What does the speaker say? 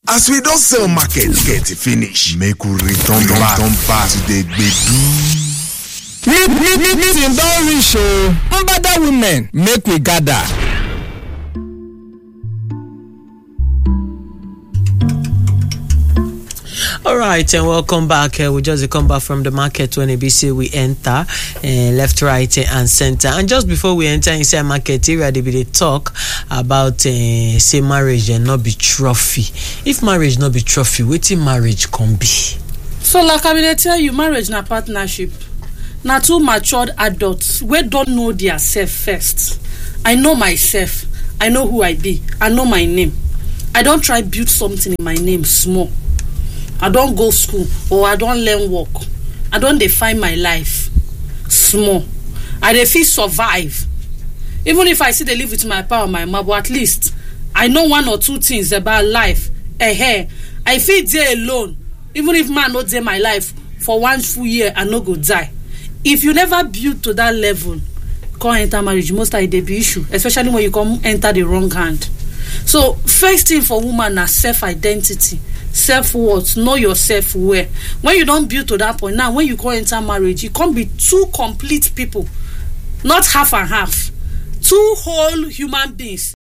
As we don't sell market, get it finish. Make we return back to the baby. Meeting don't reach. Mbada women, make we gather. All right, and welcome back. We just come back from the market when ABC we enter left, right, and center. And just before we enter inside market area, they be talk about say marriage and not be trophy. If marriage not be trophy, wetin marriage can be? So like I mean, tell you, marriage na partnership. Na two matured adults wey don't know their self first. I know myself. I know who I be. I know my name. I don't try build something in my name small. I don't go school or I don't learn work. I don't define my life small. I dey fit survive. Even if I see they live with my pa or my mama, but at least I know one or two things about life. I feel dey alone. Even if man not dey my life for 1 full year, I no go die. If you never build to that level, come enter marriage, most of the be issue, especially when you come enter the wrong hand. So first thing for woman na self-identity. Self-worth, know yourself well. When you don't build to that point, now when you go enter marriage, you can't be two complete people, not half and half. Two whole human beings